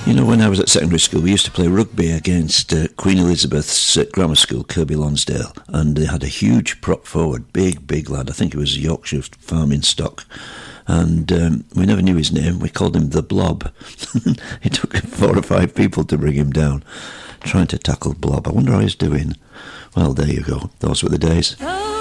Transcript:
You know, when I was at secondary school, we used to play rugby against Queen Elizabeth's Grammar School, Kirby Lonsdale, and they had a huge prop forward, big lad. I think it was Yorkshire farming stock. And we never knew his name. We called him the Blob. It took 4 or 5 people to bring him down, trying to tackle Blob. I wonder how he's doing. Well, there you go. Those were the days.